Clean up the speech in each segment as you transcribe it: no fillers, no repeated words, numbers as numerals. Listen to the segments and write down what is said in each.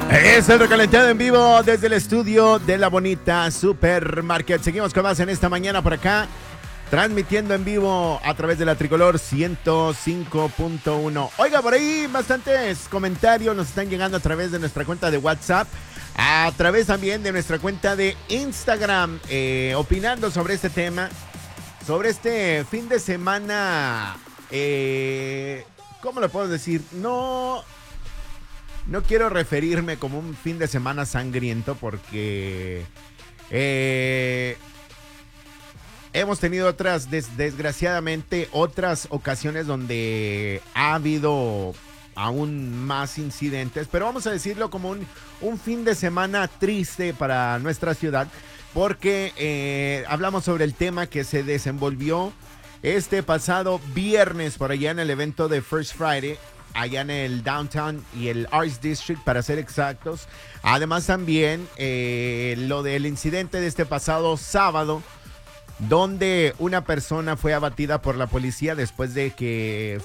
Es el recalentado en vivo desde el estudio de la bonita Supermarket. Seguimos con más en esta mañana por acá, transmitiendo en vivo a través de la Tricolor 105.1. Oiga, por ahí bastantes comentarios nos están llegando a través de nuestra cuenta de WhatsApp, a través también de nuestra cuenta de Instagram, opinando sobre este tema, sobre este fin de semana. ¿Cómo lo puedo decir? No quiero referirme como un fin de semana sangriento porque hemos tenido desgraciadamente, otras ocasiones donde ha habido aún más incidentes, pero vamos a decirlo como un fin de semana triste para nuestra ciudad, porque hablamos sobre el tema que se desenvolvió este pasado viernes por allá en el evento de First Friday, allá en el Downtown y el Arts District, para ser exactos. Además también lo del incidente de este pasado sábado, donde una persona fue abatida por la policía después de que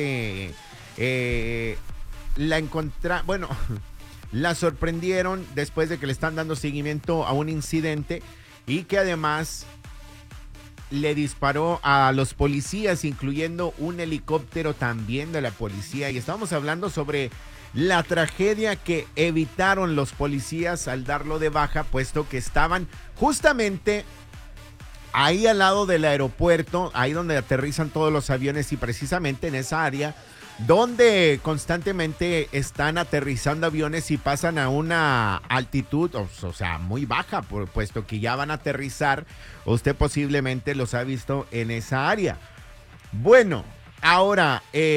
la sorprendieron después de que le están dando seguimiento a un incidente y que además le disparó a los policías, incluyendo un helicóptero también de la policía. Y estamos hablando sobre la tragedia que evitaron los policías al darlo de baja, puesto que estaban justamente ahí al lado del aeropuerto, ahí donde aterrizan todos los aviones, y precisamente en esa área donde constantemente están aterrizando aviones y pasan a una altitud, o sea, muy baja, puesto que ya van a aterrizar. Usted posiblemente los ha visto en esa área. Bueno, ahora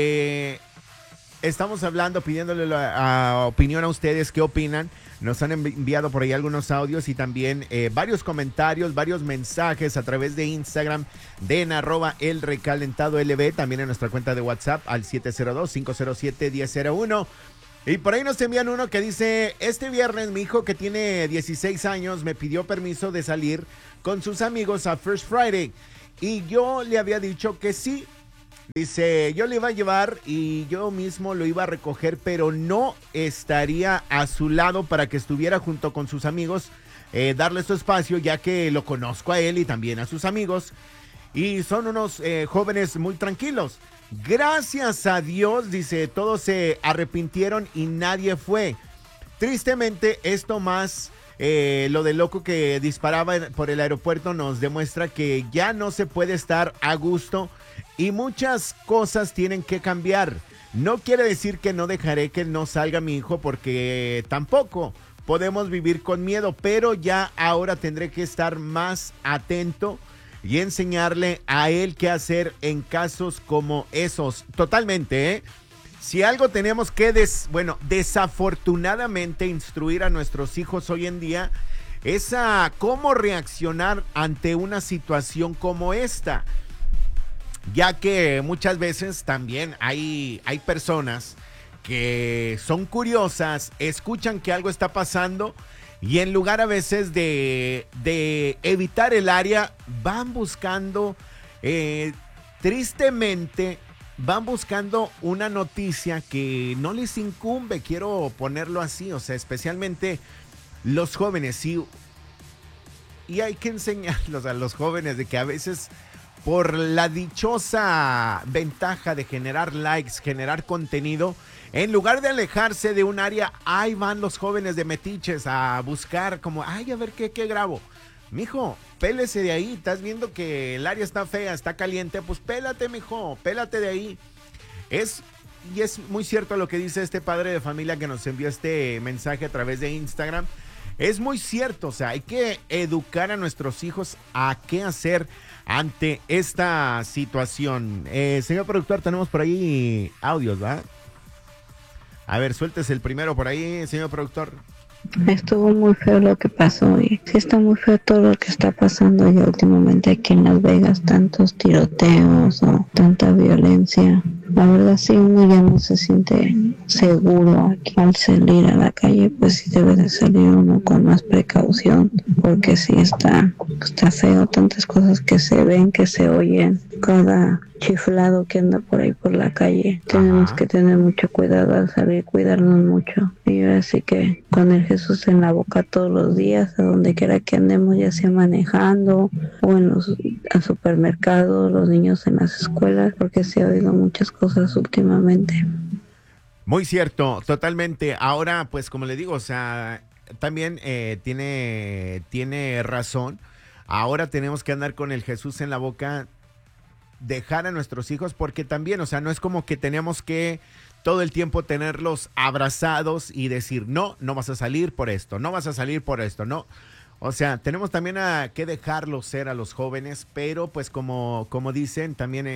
estamos hablando, pidiéndole la opinión a ustedes, ¿qué opinan? Nos han enviado por ahí algunos audios y también varios comentarios, varios mensajes a través de Instagram de @elrecalentadolb, también en nuestra cuenta de WhatsApp al 702-507-1001. Y por ahí nos envían uno que dice: este viernes mi hijo, que tiene 16 años, me pidió permiso de salir con sus amigos a First Friday y yo le había dicho que sí. Dice, yo le iba a llevar y yo mismo lo iba a recoger, pero no estaría a su lado para que estuviera junto con sus amigos, darle su espacio, ya que lo conozco a él y también a sus amigos, y son unos jóvenes muy tranquilos. Gracias a Dios, dice, todos se arrepintieron y nadie fue. Tristemente, esto más lo del loco que disparaba por el aeropuerto nos demuestra que ya no se puede estar a gusto y muchas cosas tienen que cambiar. No quiere decir que no dejaré que no salga mi hijo, porque tampoco podemos vivir con miedo, pero ya ahora tendré que estar más atento y enseñarle a él qué hacer en casos como esos. Totalmente, ¿eh? Si algo tenemos que, desafortunadamente instruir a nuestros hijos hoy en día es a cómo reaccionar ante una situación como esta, ya que muchas veces también hay personas que son curiosas, escuchan que algo está pasando y en lugar a veces de evitar el área, van buscando, tristemente, van buscando una noticia que no les incumbe, quiero ponerlo así, o sea, especialmente los jóvenes, y hay que enseñarlos a los jóvenes de que a veces, por la dichosa ventaja de generar likes, generar contenido, en lugar de alejarse de un área, ahí van los jóvenes de metiches a buscar como, ay, a ver qué grabo. Mijo, pélese de ahí, estás viendo que el área está fea, está caliente, pues pélate, mijo, pélate de ahí. Y es muy cierto lo que dice este padre de familia que nos envió este mensaje a través de Instagram. Es muy cierto, o sea, hay que educar a nuestros hijos a qué hacer ante esta situación. Señor productor, tenemos por ahí audios, ¿va? A ver, suéltese el primero por ahí, señor productor. Estuvo muy feo lo que pasó y sí está muy feo todo lo que está pasando ya últimamente aquí en Las Vegas, tantos tiroteos o tanta violencia. La verdad sí, uno ya no se siente seguro aquí al salir a la calle, pues sí debe de salir uno con más precaución, porque sí está feo, tantas cosas que se ven, que se oyen cada chiflado que anda por ahí por la calle. Tenemos que tener mucho cuidado al salir, cuidarnos mucho. Y así que con el Jesús en la boca todos los días, a donde quiera que andemos, ya sea manejando o en los supermercados, los niños en las escuelas, porque se ha oído muchas cosas últimamente. Muy cierto, totalmente. Ahora, pues como le digo, o sea, también tiene razón. Ahora tenemos que andar con el Jesús en la boca, dejar a nuestros hijos, porque también, o sea, no es como que tenemos que todo el tiempo tenerlos abrazados y decir, no, no vas a salir por esto, no vas a salir por esto, no. O sea, tenemos también que dejarlos ser a los jóvenes, pero pues como dicen, también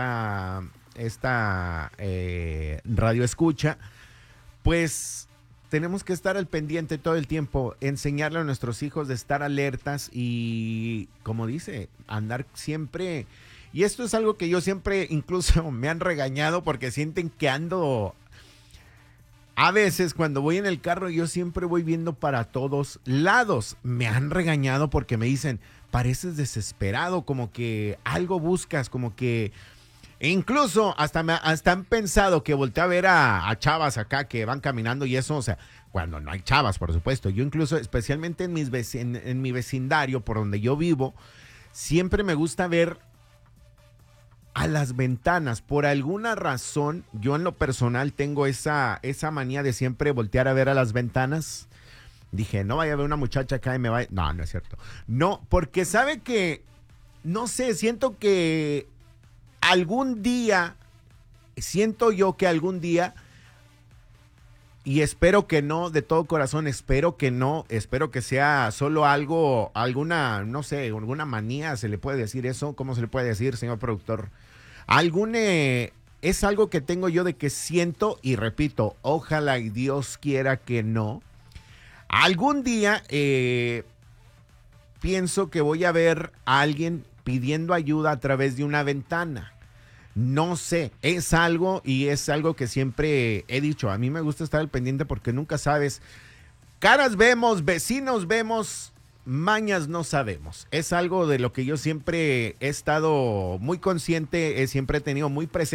esta radio escucha, pues tenemos que estar al pendiente todo el tiempo, enseñarle a nuestros hijos de estar alertas y, como dice, andar siempre. Y esto es algo que yo siempre, incluso me han regañado porque sienten que ando. A veces cuando voy en el carro yo siempre voy viendo para todos lados. Me han regañado porque me dicen, pareces desesperado, como que algo buscas, como que. E incluso hasta han pensado que volteé a ver a chavas acá que van caminando y eso, o sea, cuando no hay chavas, por supuesto. Yo incluso, especialmente en mi vecindario, por donde yo vivo, siempre me gusta ver a las ventanas. Por alguna razón, yo en lo personal tengo esa manía de siempre voltear a ver a las ventanas. Dije, no vaya a ver una muchacha acá y me vaya. No, no es cierto. No, porque sabe que, no sé, siento que algún día, y espero que no, de todo corazón, espero que no, espero que sea solo algo, alguna, no sé, alguna manía, ¿se le puede decir eso? ¿Cómo se le puede decir, señor productor? Es algo que tengo yo de que siento, y repito, ojalá y Dios quiera que no. Algún día pienso que voy a ver a alguien pidiendo ayuda a través de una ventana. No sé, es algo que siempre he dicho. A mí me gusta estar al pendiente porque nunca sabes. Caras vemos, vecinos vemos, mañas no sabemos. Es algo de lo que yo siempre he estado muy consciente, siempre he tenido muy presente.